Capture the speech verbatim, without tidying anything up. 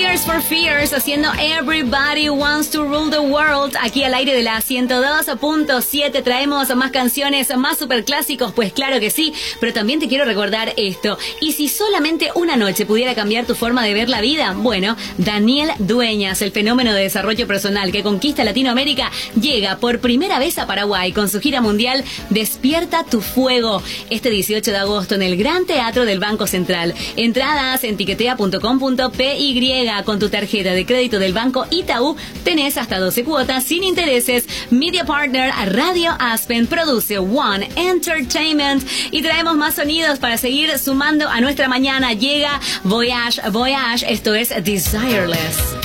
Tears for Fears haciendo Everybody Wants to Rule the World. Aquí al aire de la ciento dos punto siete traemos más canciones, más superclásicos, pues claro que sí, pero también te quiero recordar esto. Y si solamente una noche pudiera cambiar tu forma de ver la vida, bueno, Daniel Dueñas, el fenómeno de desarrollo personal que conquista Latinoamérica, llega por primera vez a Paraguay con su gira mundial Despierta tu Fuego, este dieciocho de agosto en el Gran Teatro del Banco Central. Entradas en tiquetea punto com punto pe y. Con tu tarjeta de crédito del Banco Itaú tenés hasta doce cuotas sin intereses. Media Partner Radio Aspen produce One Entertainment y traemos más sonidos para seguir sumando a nuestra mañana. Llega Voyage, Voyage, esto es Desireless.